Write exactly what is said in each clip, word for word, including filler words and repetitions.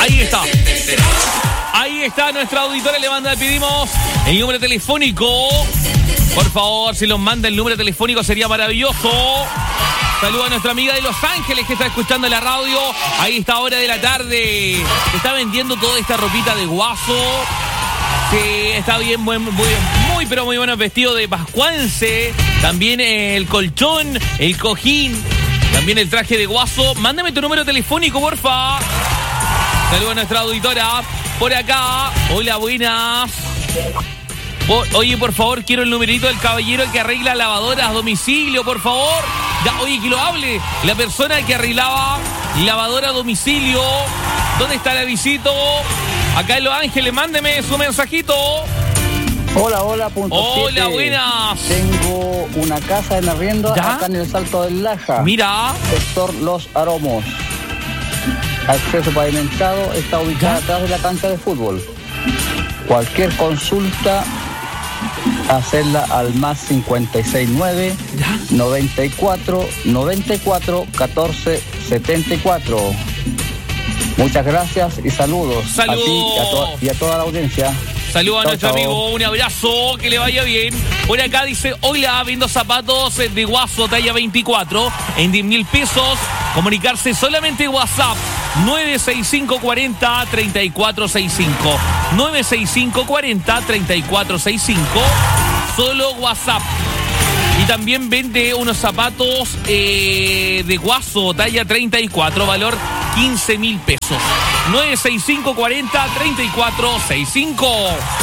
Ahí está. Ahí está nuestra auditora, le manda, le pedimos el número telefónico. Por favor, si nos manda el número telefónico sería maravilloso. Saludos a nuestra amiga de Los Ángeles que está escuchando la radio. Ahí está, hora de la tarde. Está vendiendo toda esta ropita de guaso. Sí, está bien, muy, muy, muy pero muy bueno, vestido de pascuense. También el colchón, el cojín. También el traje de guaso. Mándame tu número telefónico, porfa. Saludos a nuestra auditora. Por acá. Hola, buenas. Oye, por favor, quiero el numerito del caballero que arregla lavadoras a domicilio, por favor. Ya, oye, que lo hable. La persona que arreglaba lavadora a domicilio. ¿Dónde está la visito? Acá en Los Ángeles, mándeme su mensajito. Hola, hola, punto Hola, siete. buenas. Tengo una casa en arriendo ¿Ya? acá en el Salto del Laja. Mira. Sector Los Aromos. Acceso pavimentado, está ubicada ¿Ya? atrás de la cancha de fútbol. Cualquier consulta, hacerla al más cincuenta y seis nueve, ¿Ya? noventa y cuatro, noventa y cuatro, catorce, setenta y cuatro. Muchas gracias y saludos. Saludos. A ti y a, to- y a toda la audiencia. Saludos a Chao, nuestro chao. amigo, un abrazo, que le vaya bien. Por acá dice, hola, vendo zapatos de guaso talla veinticuatro en diez mil pesos. Comunicarse solamente WhatsApp nueve seis cinco cuatro cero, tres cuatro seis cinco. nueve seis cinco cuatro cero, tres cuatro seis cinco. Solo WhatsApp. Y también vende unos zapatos eh, de guaso talla treinta y cuatro, valor quince mil pesos. nueve seis cinco cuatro cero, tres cuatro seis cinco.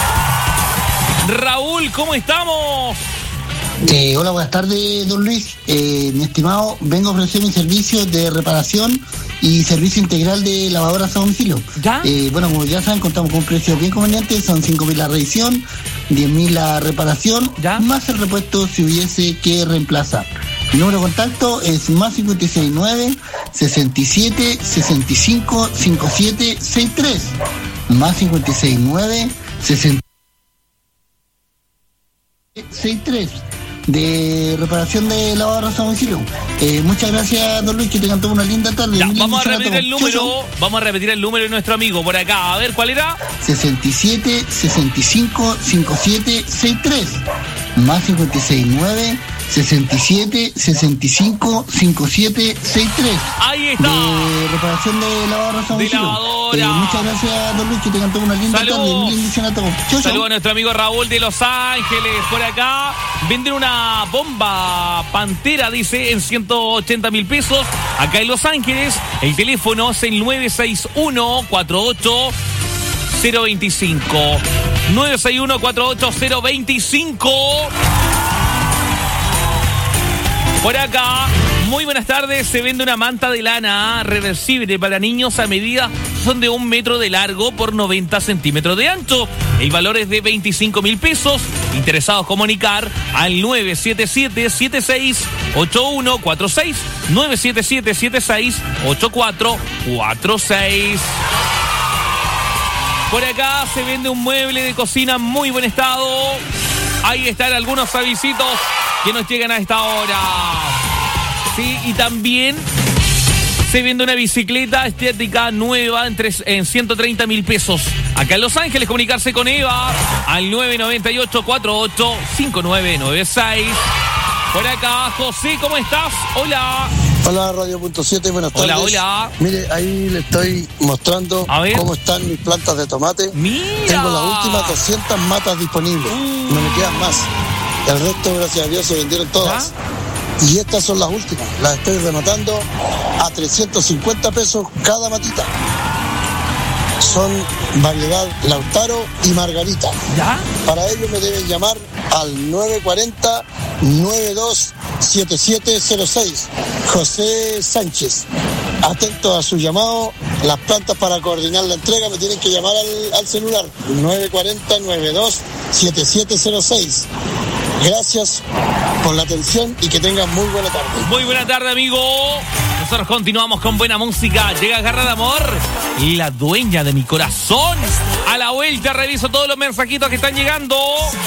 Raúl, ¿cómo estamos? Eh, hola, buenas tardes, don Luis. Eh, mi estimado, vengo a ofrecer mi servicio de reparación y servicio integral de lavadoras a domicilio. ¿Ya? Eh, bueno, como ya saben, contamos con un precio bien conveniente, son cinco mil la revisión, diez mil la reparación, ¿Ya? más el repuesto si hubiese que reemplazar. Mi número de contacto es más cincuenta y seis nueve, sesenta y siete, sesenta y cinco, cincuenta y siete sesenta y tres. Más cincuenta y seis nueve, sesenta y siete, sesenta y tres. De reparación de lavadoras a domicilio. Eh, muchas gracias, don Luis, que tengan toda una linda tarde. Ya, Mil vamos a bendiciones repetir el todos. Chau, número. Vamos a repetir el número de nuestro amigo por acá. A ver, ¿cuál era? chau. sesenta y siete, sesenta y cinco, cincuenta y siete sesenta y tres. Más cincuenta y seis nueve, sesenta y siete, sesenta y cinco, cincuenta y siete sesenta y tres. Ahí está. De reparación de lavadoras a De domicilio. lavadora. Eh, muchas gracias, don Luis, que tengan toda una linda Salud. tarde. Mil bendiciones a todos. Chau, chau. Saludos a nuestro amigo Raúl de Los Ángeles. Por acá venden una bomba Pantera, dice, en ciento ochenta mil pesos. Acá en Los Ángeles, el teléfono es el nueve seis uno, cuatro ocho cero dos cinco. nueve seis uno, cuatro ocho cero dos cinco. Por acá, muy buenas tardes, se vende una manta de lana reversible para niños a medida, son de un metro de largo por noventa centímetros de ancho. El valor es de veinticinco mil pesos. Interesados comunicar al nueve siete siete, siete seis ocho uno cuatro seis, nueve siete siete, siete seis ocho cuatro cuatro seis. Por acá se vende un mueble de cocina en muy buen estado. Ahí están algunos avisitos que nos llegan a esta hora. Sí, y también se vende una bicicleta estética nueva en, tres, en ciento treinta mil pesos. Acá en Los Ángeles, comunicarse con Eva al nueve nueve ocho, cuatro ocho cinco nueve nueve seis. Por acá, José, ¿cómo estás? Hola. Hola, Radio Punto siete, buenas tardes. Hola, hola. Mire, ahí le estoy mostrando A ver. cómo están mis plantas de tomate. Mira. Tengo las últimas doscientas matas disponibles. Uh. No me quedan más. El resto, gracias a Dios, se vendieron todas. Y estas son las últimas. Las estoy rematando a trescientos cincuenta pesos cada matita. Son variedad Lautaro y Margarita. ¿Ya? Para ello me deben llamar al nueve cuatro cero, nueve dos siete siete cero seis. José Sánchez. Atento a su llamado. Las plantas para coordinar la entrega me tienen que llamar al, al celular nueve cuatro cero, nueve dos siete siete cero seis. Gracias por la atención y que tengan muy buena tarde. Muy buena tarde, amigo. Nosotros continuamos con buena música. Llega Garra de Amor, la dueña de mi corazón. A la vuelta reviso todos los mensajitos que están llegando.